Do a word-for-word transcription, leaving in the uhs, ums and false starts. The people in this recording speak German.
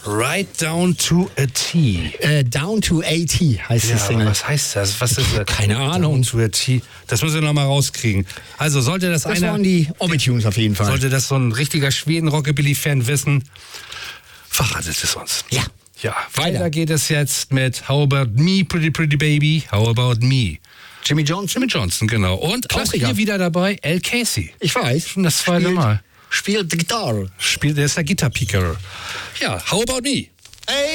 Right Down to a T. Äh, Down to a T heißt Ja, die Single. was heißt das? Was ist das? Keine Ahnung. Down to a T. Das müssen wir noch mal rauskriegen. Also sollte das, Das einer... waren die Orbitunes auf jeden Fall. Sollte das so ein richtiger Schweden-Rockabilly-Fan wissen, verratet es uns. Ja. Ja, weiter Weiter. geht es jetzt mit How About Me, Pretty Pretty Baby, How About Me. Jimmy Johnson? Jimmy Johnson, genau. Und Klassiker. auch hier wieder dabei Al Casey. Ich weiß. Schon das zweite Spielt- Mal. Spielt Gitarre. Spielt, der ist der Gitarre-Picker. Ja, How About Me. Hey!